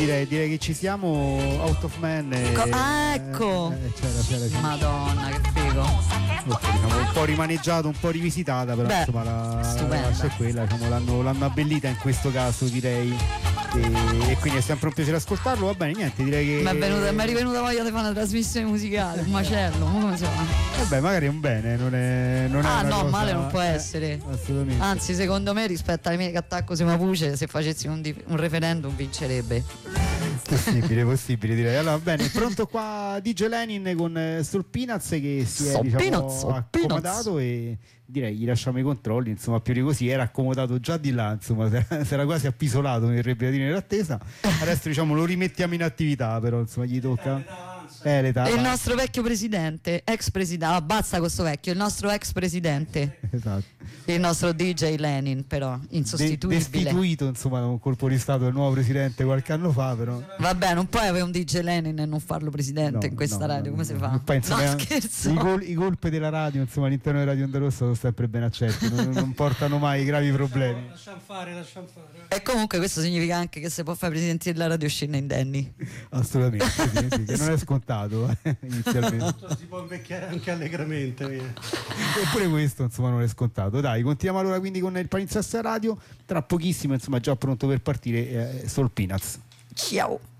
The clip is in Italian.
direi che ci siamo. Out of Man ecco, c'era. Madonna, che figo. Diciamo, un po' rimaneggiata, un po' rivisitata, però insomma la è quella, diciamo, l'hanno abbellita in questo caso, direi. E quindi è sempre un piacere ascoltarlo. Va bene, niente, direi che mi è rivenuta voglia di fare una trasmissione musicale, un macello, come si fa? Vabbè, magari è un bene, non è no, cosa, male non può essere. Assolutamente. Anzi, secondo me, rispetto alle mie che attacco su Mapuche, se facessi un referendum vincerebbe. Possibile direi. Allora, bene, pronto qua DJ Lenin con Soul Peanuts che si è accomodato e direi gli lasciamo i controlli, insomma, più di così era accomodato già di là, insomma, si era quasi appisolato nel reptilatino in attesa. Adesso diciamo lo rimettiamo in attività, però insomma gli tocca. L'età. Il nostro vecchio presidente, ex presidente, basta questo vecchio, il nostro ex presidente. Esatto. Il nostro DJ Lenin, però insostituibile. Destituito, insomma, da un colpo di stato del nuovo presidente qualche anno fa, però. Vabbè, non puoi avere un DJ Lenin e non farlo presidente in questa radio, come si fa? Scherzo. I colpi della radio, insomma, all'interno della Radio Onda Rossa sono sempre ben accetti, non portano mai gravi problemi. Lasciamo fare. E comunque questo significa anche che se può fare presidente della radio scende indenni. Assolutamente, sì, che non è scontato inizialmente. Si può invecchiare anche allegramente. Eppure questo, insomma, non è scontato. Dai, continuiamo allora quindi con il Palinsesto Radio. Tra pochissimo, insomma, già pronto per partire Soul Peanuts. Ciao.